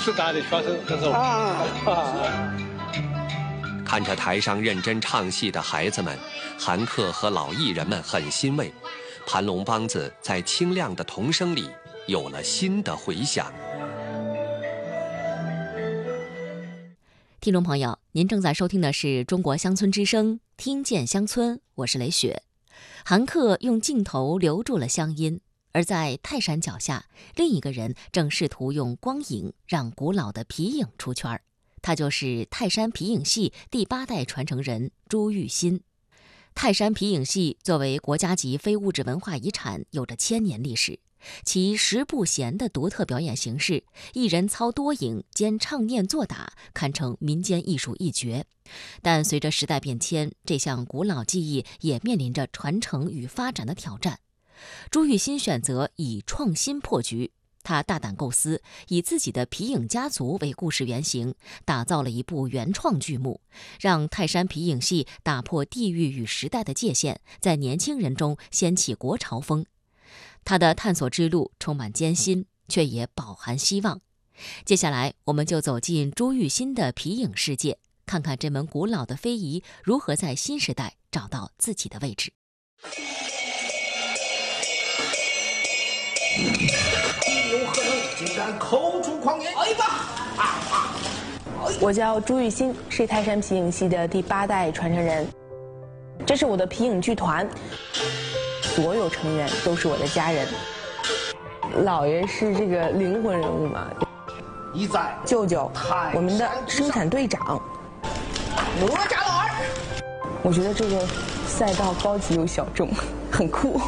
实干的，确实很手。 看着台上认真唱戏的孩子们，韩客和老艺人们很欣慰，盘龙梆子在清亮的童声里有了新的回响。 听众朋友，您正在收听的是中国乡村之声，听见乡村，我是雷雪。韩客用镜头留住了乡音，而在泰山脚下，另一个人正试图用光影让古老的皮影出圈，他就是泰山皮影戏第8代传承人朱玉新。泰山皮影戏作为国家级非物质文化遗产，有着1000年历史。其十步弦的独特表演形式，一人操多影兼唱念做打，堪称民间艺术一绝。但随着时代变迁，这项古老技艺也面临着传承与发展的挑战。朱玉新选择以创新破局，他大胆构思，以自己的皮影家族为故事原型，打造了一部原创剧目，让泰山皮影戏打破地域与时代的界限，在年轻人中掀起国潮风。他的探索之路充满艰辛，却也饱含希望。接下来，我们就走进朱玉新的皮影世界，看看这门古老的非遗如何在新时代找到自己的位置。 有何能竟敢口出狂言？哎吧！ 我叫朱玉新，是泰山皮影戏的第8代传承人。这是我的皮影剧团。所有成员都是我的家人，姥爷是这个灵魂人物嘛， 一在舅舅，我们的生产队长， 哪吒老二。 我觉得这个赛道高级又小众，很酷。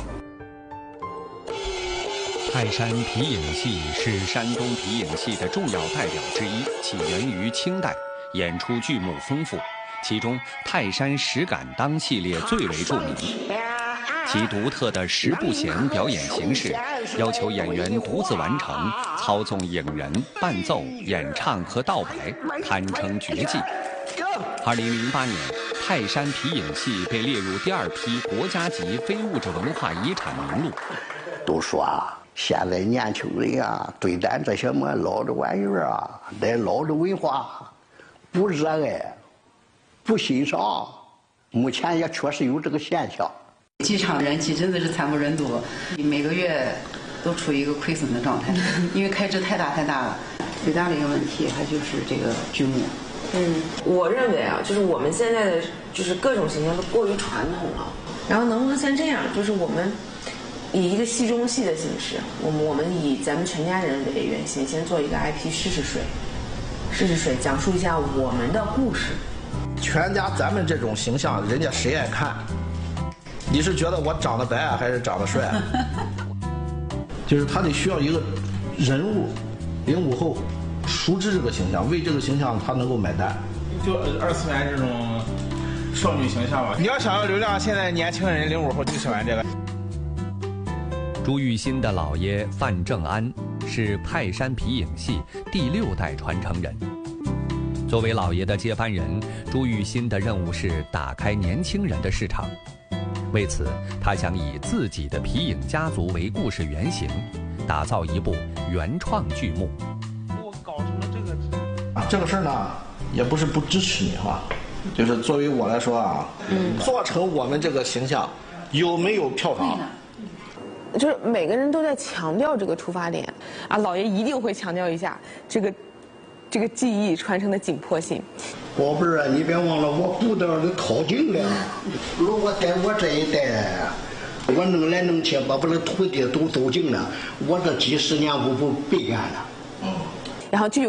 泰山皮影戏是山东皮影戏的重要代表之一，起源于清代，演出剧目丰富，其中泰山石敢当系列最为著名。其独特的十步弦表演形式，要求演员独自完成，操纵影人、伴奏、演唱和道白，堪称绝技。2008年，泰山皮影戏被列入第2批国家级非物质文化遗产名录。 都说现在年轻人对咱这些老的玩意儿这老的文化不热爱、不欣赏，目前也确实有这个现象。 剧场人气真的是惨不忍睹，每个月都处于一个亏损的状态，因为开支太大了。最大的一个问题还就是这个剧目。 我认为就是我们现在的就是各种形象都过于传统了，然后能不能像这样，就是我们以一个戏中戏的形式，我们以咱们全家人为原型，先做一个 IP 试试水，讲述一下我们的故事。 全家咱们这种形象，人家谁爱看？你是觉得我长得白还是长得帅？就是他得需要一个人物，05后熟知这个形象，为这个形象他能够买单。 就2次元这种少女形象吧。你要想要流量，现在年轻人05后就喜欢这个。 朱玉新的姥爷范正安是泰山皮影戏第6代传承人。作为姥爷的接班人，朱玉新的任务是打开年轻人的市场。为此，他想以自己的皮影家族为故事原型，打造一部原创剧目。 我搞成了这个这个事儿呢，也不是不支持你就是作为我来说做成我们这个形象有没有票房？ 就是每个人都在强调这个出发点姥爷一定会强调一下这个技艺传承的紧迫性。 宝贝儿你别忘了我古代的套经了。如果在我这一代，我弄来弄去把我的徒弟都走尽了，我这几10年我不白干了。 然后就有